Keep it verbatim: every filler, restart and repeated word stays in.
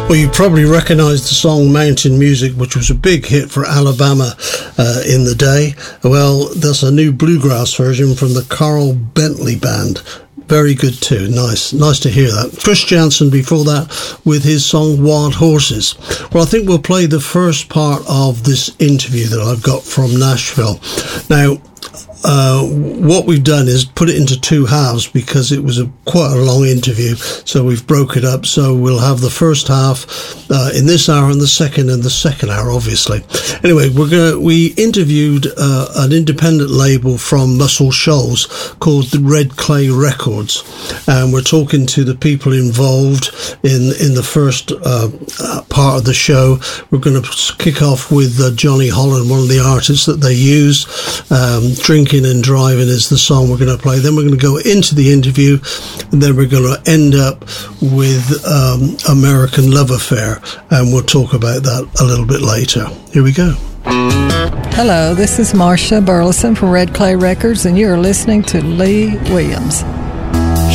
Well, you probably recognise the song Mountain Music, which was a big hit for Alabama uh, in the day. Well, there's a new bluegrass version from the Carl Bentley Band. Very good too. Nice. Nice to hear that. Chris Janson before that with his song Wild Horses. Well, I think we'll play the first part of this interview that I've got from Nashville. Now, Uh, what we've done is put it into two halves because it was a quite a long interview, so we've broke it up. So we'll have the first half uh, in this hour and the second in the second hour, obviously. Anyway, we're gonna we interviewed uh, an independent label from Muscle Shoals called the Red Clay Records, and we're talking to the people involved in in the first uh, part of the show. We're going to kick off with uh, Johnny Holland, one of the artists that they use. Um, Drinking and Driving is the song we're going to play. Then we're going to go into the interview, and then we're going to end up with um, American Love Affair, and we'll talk about that a little bit later. Here we go. Hello, this is Marcia Burleson from Red Clay Records, and you're listening to Lee Williams.